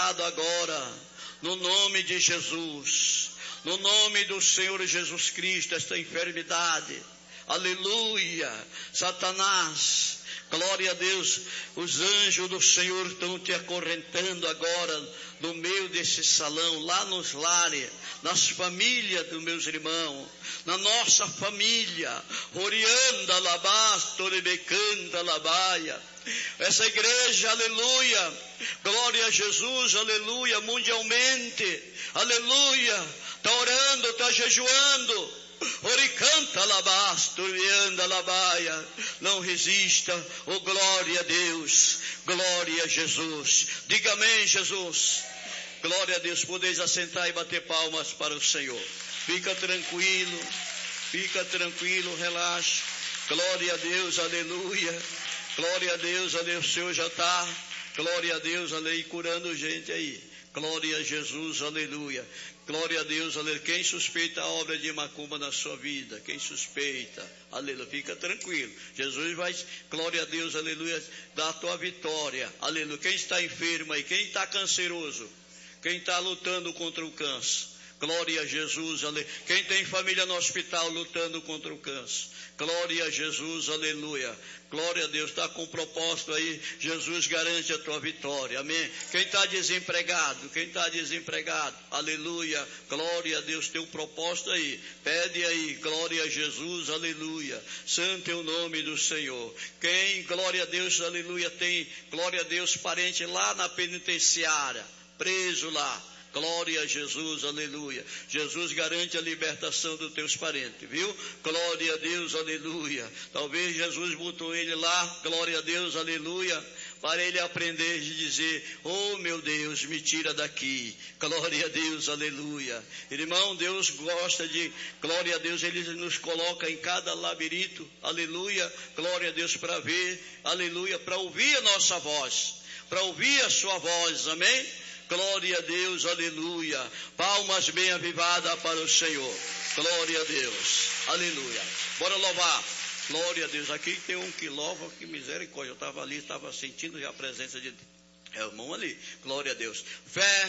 quebrado agora, no nome de Jesus, no nome do Senhor Jesus Cristo, esta enfermidade. Aleluia. Satanás, glória a Deus, os anjos do Senhor estão te acorrentando agora no meio desse salão, lá nos lares, nas famílias dos meus irmãos, na nossa família. Orianda labasto, rebecanda labaia. Essa igreja, aleluia, glória a Jesus, aleluia, mundialmente, aleluia, está orando, está jejuando. Oricanta labasto, anda labaia. Não resista, oh glória a Deus, glória a Jesus. Diga amém, Jesus. Glória a Deus. Podeis assentar e bater palmas para o Senhor. Fica tranquilo, relaxa. Glória a Deus, aleluia. Glória a Deus, aleluia. O Senhor já está, glória a Deus, aleluia, curando gente aí. Glória a Jesus, aleluia. Glória a Deus, aleluia. Quem suspeita a obra de macumba na sua vida? Quem suspeita? Aleluia. Fica tranquilo. Jesus vai, glória a Deus, aleluia, dar a tua vitória. Aleluia. Quem está enfermo aí? Quem está canceroso? Quem está lutando contra o câncer? Glória a Jesus, aleluia. Quem tem família no hospital lutando contra o câncer? Glória a Jesus, aleluia. Glória a Deus, está com propósito aí, Jesus garante a tua vitória, amém. Quem está desempregado, aleluia, glória a Deus, tem um propósito aí, pede aí, glória a Jesus, aleluia, santo é o nome do Senhor. Quem, glória a Deus, aleluia, tem, glória a Deus, parente lá na penitenciária, preso lá, glória a Jesus, aleluia. Jesus garante a libertação dos teus parentes, viu? Glória a Deus, aleluia. Talvez Jesus botou ele lá, glória a Deus, aleluia, para ele aprender a dizer, oh meu Deus, me tira daqui. Glória a Deus, aleluia. Irmão, Deus gosta de, glória a Deus, ele nos coloca em cada labirinto, aleluia, glória a Deus, para ver, aleluia, para ouvir a nossa voz, para ouvir a sua voz, amém? Glória a Deus, aleluia. Palmas bem avivadas para o Senhor. Glória a Deus, aleluia. Bora louvar. Glória a Deus. Aqui tem um que louva, que misericórdia. Eu estava ali, estava sentindo já a presença de irmão ali. Glória a Deus. Fé.